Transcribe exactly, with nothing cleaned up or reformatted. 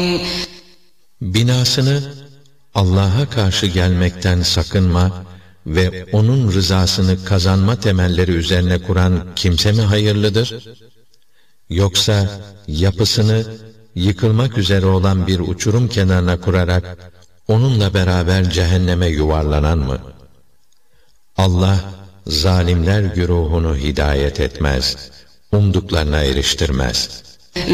Binasını Allah'a karşı gelmekten sakınma ve onun rızasını kazanma temelleri üzerine kuran kimse mi hayırlıdır? Yoksa yapısını yıkılmak üzere olan bir uçurum kenarına kurarak onunla beraber cehenneme yuvarlanan mı? Allah zalimler güruhunu hidayet etmez, umduklarına eriştirmez.